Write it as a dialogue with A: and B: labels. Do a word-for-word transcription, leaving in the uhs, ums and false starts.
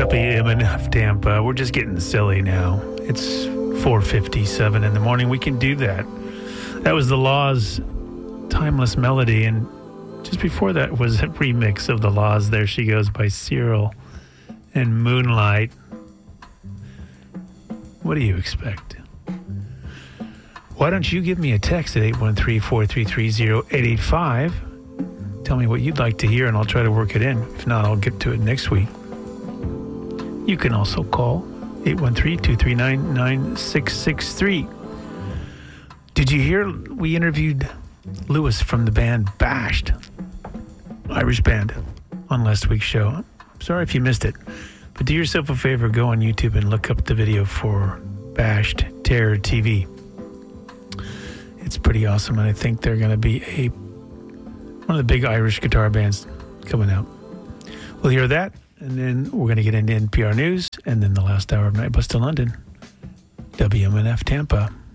A: W M N F Tampa. We're just getting silly now. It's four fifty-seven in the morning. We can do that. That was The Law's Timeless Melody, and just before that was a remix of The Law's There She Goes by Cyril and Moonlight. What do you expect? Why don't you give me a text at eight one three, four three three, zero eight eight five? Tell me what you'd like to hear, and I'll try to work it in. If not, I'll get to it next week. You can also call eight one three, two three nine, nine six six three. Did you hear we interviewed Lewis from the band Bashed, Irish band, on last week's show? I'm sorry if you missed it, but do yourself a favor, go on YouTube and look up the video for Bashed Terror T V. It's pretty awesome, and I think they're going to be a one of the big Irish guitar bands coming out. We'll hear that, and then we're going to get into N P R News, and then the last hour of Night Bus to London, W M N F Tampa.